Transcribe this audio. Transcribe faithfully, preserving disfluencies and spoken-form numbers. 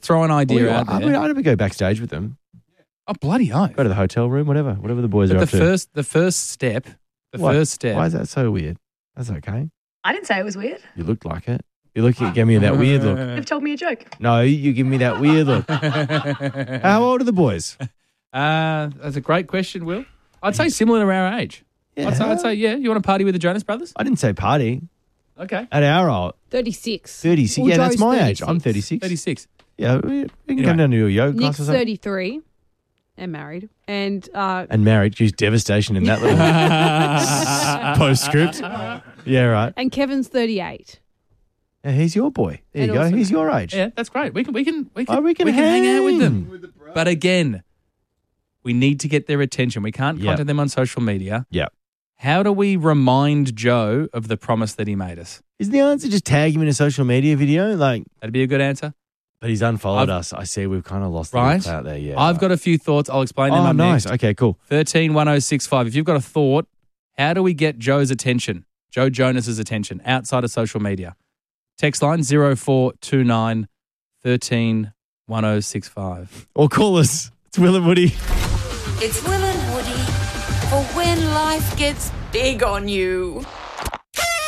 throw an idea Well, out I, there. mean, I'd never go backstage with them. Oh, bloody oath. Go to the hotel room, whatever. Whatever the boys But are the up to. first, the first step, the What? first step. Why is that so weird? That's okay. I didn't say it was weird. You looked like it. You look, you gave me that weird look. You've told me a joke. No, you give me that weird look. How old are the boys? Uh, that's a great question, Will. I'd say similar to our age. Yeah. I'd, say, I'd say, yeah, you want to party with the Jonas Brothers? I didn't say party. Okay. At our old, thirty-six. thirty-six. Well, Yeah, that's Joe's my age. thirty-six. I'm thirty-six. thirty-six. Yeah, we, we can Anyway. come down to a yoga class Nick's or something. thirty-three and married. And uh, And married. She's devastation in that little postscript. Yeah, right. and Kevin's thirty-eight. Yeah, he's your boy. There And you go. also- He's your age. Yeah, that's great. We can, we can, we can, Oh, we can hang out with hang. them. But again, we need to get their attention. We can't Yep. contact them on social media. Yeah. How do we remind Joe of the promise that he made us? Isn't the answer just tag him in a social media video? Like, That'd be a good answer. but he's unfollowed I've- us. I see we've kind of lost the Right? clout there. Yeah. I've got a few thoughts. I'll explain them Oh, up nice. next. Okay, cool. thirteen one oh six five. If you've got a thought, how do we get Joe's attention, Joe Jonas's attention, outside of social media? Text line zero four two nine thirteen one oh six five. Or call us. It's Will and Woody. It's Will and Woody for when life gets big on you.